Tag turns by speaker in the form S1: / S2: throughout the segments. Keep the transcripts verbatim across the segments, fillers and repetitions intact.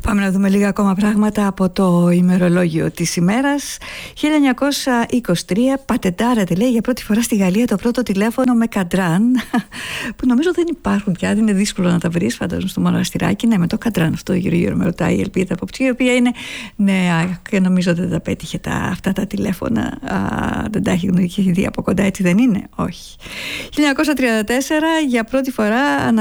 S1: Πάμε να δούμε λίγα ακόμα πράγματα από το ημερολόγιο της ημέρας. χίλια εννιακόσια είκοσι τρία πατεντάρεται, λέει, για πρώτη φορά στη Γαλλία το πρώτο τηλέφωνο με καντράν, που νομίζω δεν υπάρχουν πια, δεν είναι δύσκολο να τα βρεις, φαντάζομαι, στο μοναστηράκι. Ναι, με το καντράν αυτό γύρω γύρω με ρωτάει η Ελπίδα Ποπτσή, η οποία είναι νέα και νομίζω δεν τα πέτυχε τα, αυτά τα τηλέφωνα. Α, δεν τα έχει δει από κοντά, έτσι δεν είναι? Όχι. χίλια εννιακόσια τριάντα τέσσερα για πρώτη φορά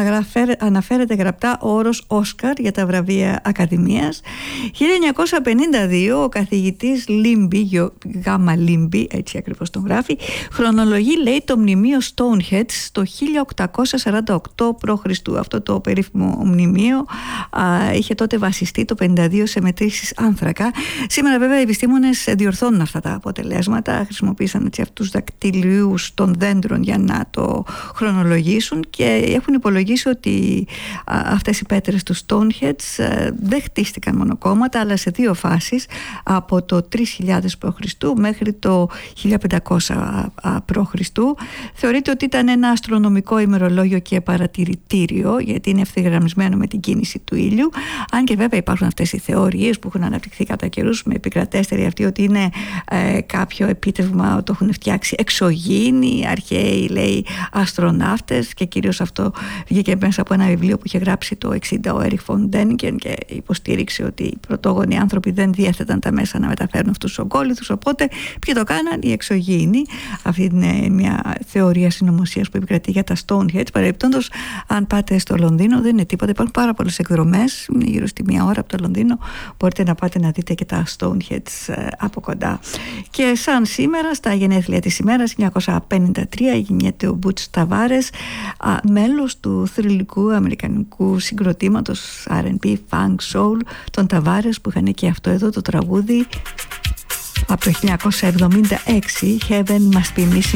S1: αναφέρεται γραπτά ο όρος Όσκαρ για τα βραβεία Ακαδημίας. χίλια εννιακόσια πενήντα δύο ο καθηγητής Λίμπι, γάμα Λίμπι, έτσι ακριβώς τον γράφει, χρονολογεί, λέει, το μνημείο Stonehead στο χίλια οκτακόσια σαράντα οκτώ π.Χ. Αυτό το περίφημο μνημείο α, είχε τότε βασιστεί το πενήντα δύο σε μετρήσεις άνθρακα. Σήμερα βέβαια οι επιστήμονες διορθώνουν αυτά τα αποτελέσματα, χρησιμοποίησαν έτσι αυτούς τους δακτυλίους των δέντρων για να το χρονολογήσουν και έχουν υπολογίσει ότι α, αυτές οι πέτρες του Stonehead α, δεν χτίστηκαν μονοκόμματα, αλλά σε δύο φάσεις, από το τρεις χιλιάδες π.Χ. μέχρι το χίλια πεντακόσια π.Χ. Θεωρείται ότι ήταν ένα αστρονομικό ημερολόγιο και παρατηρητήριο, γιατί είναι ευθυγραμμισμένο με την κίνηση του ήλιου, αν και βέβαια υπάρχουν αυτές οι θεωρίες που έχουν αναπτυχθεί κατά καιρούς, με επικρατέστερη αυτή ότι είναι ε, κάποιο επίτευγμα, το έχουν φτιάξει εξωγήινοι, αρχαίοι, λέει, αστροναύτες, και κυρίως αυτό βγήκε μέσα από ένα βιβλίο που είχε γράψει το εξήντα ο Έριχ φον Ντένικεν και υποστήριξε ότι οι πρωτόγονοι άνθρωποι δεν διέθεταν τα μέσα να μεταφέρουν αυτούς τους ογκόλυθους, οπότε ποιοι το κάναν? Οι εξωγήινοι. Αυτή είναι μια θεωρία συνωμοσίας που επικρατεί για τα Stonehead. Παρεμπιπτόντως, αν πάτε στο Λονδίνο, δεν είναι τίποτα, υπάρχουν πάρα πολλές εκδρομές, είναι γύρω στη μία ώρα από το Λονδίνο, μπορείτε να πάτε να δείτε και τα Stoneheads από κοντά. Και σαν σήμερα, στα γενέθλια της ημέρας, χίλια εννιακόσια πενήντα τρία, γεννιέται ο Μπούτς Ταβάρες, μέλος του θρυλικού αμερικανικού συγκροτήματος αρ εντ μπι, Funk, Soul, των Ταβάρες, που είχαν και αυτό εδώ το τραγούδι από το χίλια εννιακόσια εβδομήντα έξι, Heaven Must Be Missing